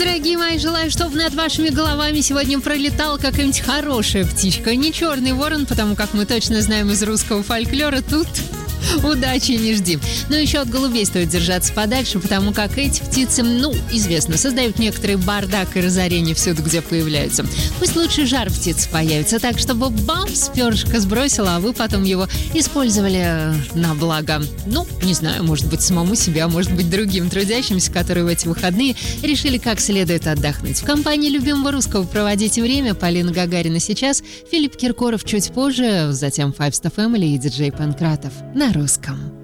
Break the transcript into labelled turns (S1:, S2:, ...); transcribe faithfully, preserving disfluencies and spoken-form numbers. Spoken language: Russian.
S1: Дорогие мои, желаю, чтобы над вашими головами сегодня пролетал какая-нибудь хорошая птичка. Не черный ворон, потому как мы точно знаем из русского фольклора, тут удачи не жди. Но еще от голубей стоит держаться подальше, потому как эти птицы, ну, известно, создают некоторый бардак и разорение всюду, где появляются. Пусть лучше жар птиц появится, так чтобы бамс, перышко сбросило, а вы потом его использовали на благо. Ну, не знаю, может быть, самому себе, а может быть, другим трудящимся, которые в эти выходные решили как следует отдохнуть. В компании любимого русского проводите время. Полина Гагарина сейчас, Филипп Киркоров чуть позже, затем Five Star Family и диджей Панкратов на русском.